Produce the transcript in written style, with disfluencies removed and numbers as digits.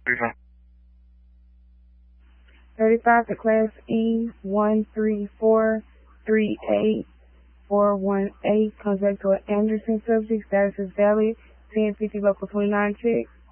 35. 35 to Class E 13438418 comes back to an Anderson subject. Status is valid. 1050 local 29 check.